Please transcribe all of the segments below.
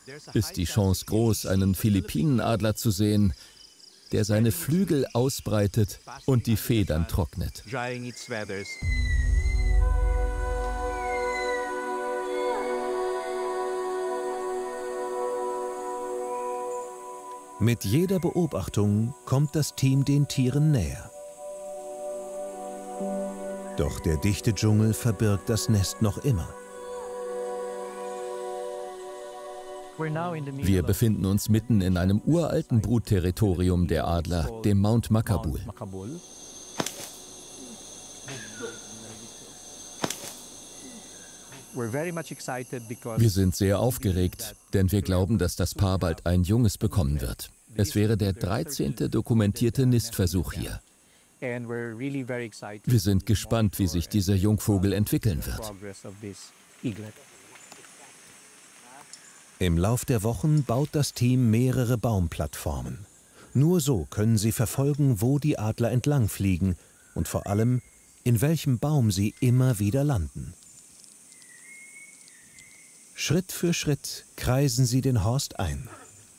ist die Chance groß, einen Philippinenadler zu sehen, der seine Flügel ausbreitet und die Federn trocknet. Mit jeder Beobachtung kommt das Team den Tieren näher. Doch der dichte Dschungel verbirgt das Nest noch immer. Wir befinden uns mitten in einem uralten Brutterritorium der Adler, dem Mount Makabul. Wir sind sehr aufgeregt, denn wir glauben, dass das Paar bald ein Junges bekommen wird. Es wäre der 13. dokumentierte Nistversuch hier. Wir sind gespannt, wie sich dieser Jungvogel entwickeln wird. Im Lauf der Wochen baut das Team mehrere Baumplattformen. Nur so können sie verfolgen, wo die Adler entlang fliegen und vor allem, in welchem Baum sie immer wieder landen. Schritt für Schritt kreisen sie den Horst ein.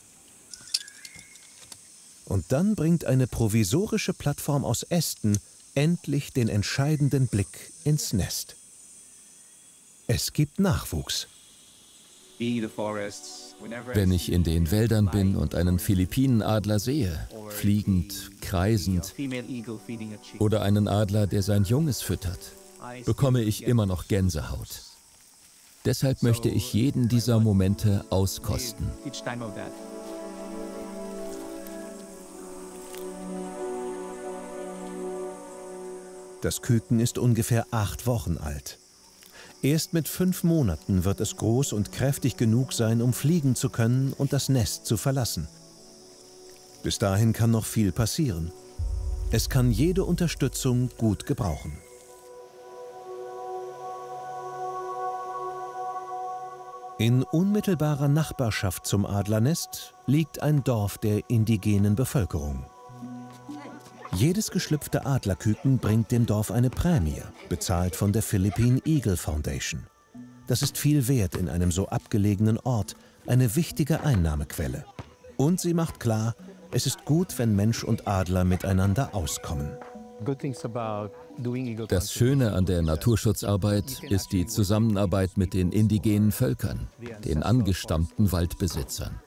Und dann bringt eine provisorische Plattform aus Ästen endlich den entscheidenden Blick ins Nest. Es gibt Nachwuchs. Wenn ich in den Wäldern bin und einen Philippinenadler sehe, fliegend, kreisend, oder einen Adler, der sein Junges füttert, bekomme ich immer noch Gänsehaut. Deshalb möchte ich jeden dieser Momente auskosten. Das Küken ist ungefähr 8 Wochen alt. Erst mit 5 Monaten wird es groß und kräftig genug sein, um fliegen zu können und das Nest zu verlassen. Bis dahin kann noch viel passieren. Es kann jede Unterstützung gut gebrauchen. In unmittelbarer Nachbarschaft zum Adlernest liegt ein Dorf der indigenen Bevölkerung. Jedes geschlüpfte Adlerküken bringt dem Dorf eine Prämie, bezahlt von der Philippine Eagle Foundation. Das ist viel wert in einem so abgelegenen Ort, eine wichtige Einnahmequelle. Und sie macht klar, es ist gut, wenn Mensch und Adler miteinander auskommen. Das Schöne an der Naturschutzarbeit ist die Zusammenarbeit mit den indigenen Völkern, den angestammten Waldbesitzern.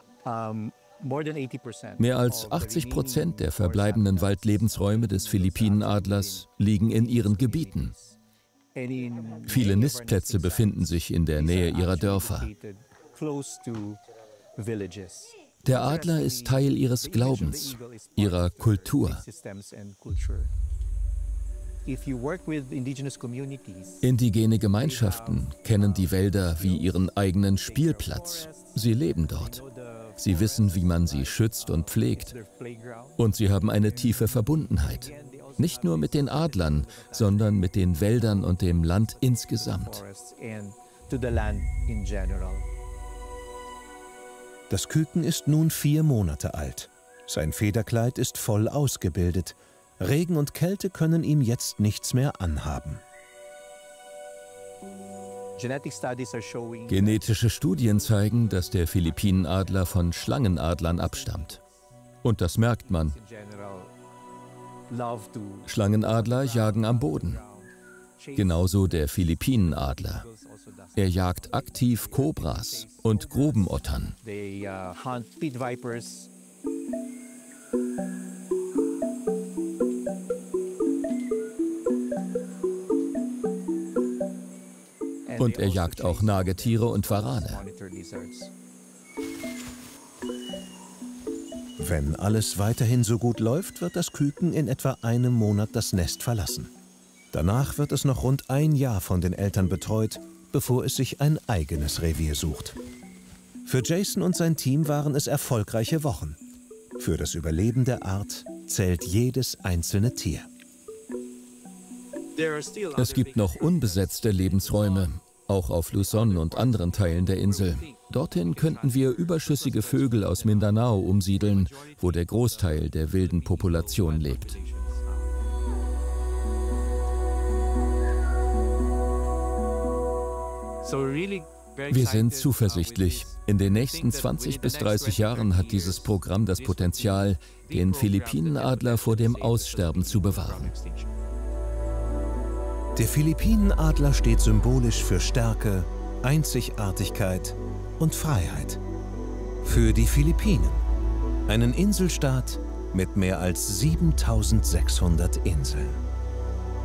Mehr als 80% der verbleibenden Waldlebensräume des Philippinenadlers liegen in ihren Gebieten. Viele Nistplätze befinden sich in der Nähe ihrer Dörfer. Der Adler ist Teil ihres Glaubens, ihrer Kultur. Indigene Gemeinschaften kennen die Wälder wie ihren eigenen Spielplatz. Sie leben dort. Sie wissen, wie man sie schützt und pflegt. Und sie haben eine tiefe Verbundenheit. Nicht nur mit den Adlern, sondern mit den Wäldern und dem Land insgesamt. Das Küken ist nun 4 Monate alt. Sein Federkleid ist voll ausgebildet. Regen und Kälte können ihm jetzt nichts mehr anhaben. Genetische Studien zeigen, dass der Philippinenadler von Schlangenadlern abstammt. Und das merkt man. Schlangenadler jagen am Boden. Genauso der Philippinenadler. Er jagt aktiv Kobras und Grubenottern. Und er jagt auch Nagetiere und Warane. Wenn alles weiterhin so gut läuft, wird das Küken in etwa einem Monat das Nest verlassen. Danach wird es noch rund 1 Jahr von den Eltern betreut, bevor es sich ein eigenes Revier sucht. Für Jason und sein Team waren es erfolgreiche Wochen. Für das Überleben der Art zählt jedes einzelne Tier. Es gibt noch unbesetzte Lebensräume, auch auf Luzon und anderen Teilen der Insel. Dorthin könnten wir überschüssige Vögel aus Mindanao umsiedeln, wo der Großteil der wilden Population lebt. Wir sind zuversichtlich. In den nächsten 20 bis 30 Jahren hat dieses Programm das Potenzial, den Philippinenadler vor dem Aussterben zu bewahren. Der Philippinenadler steht symbolisch für Stärke, Einzigartigkeit und Freiheit. Für die Philippinen, einen Inselstaat mit mehr als 7600 Inseln.